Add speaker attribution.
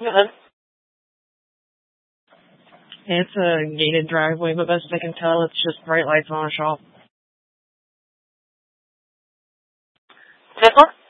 Speaker 1: Go ahead.
Speaker 2: It's a gated driveway, but best I can tell, it's just bright lights on a shop.
Speaker 1: This one?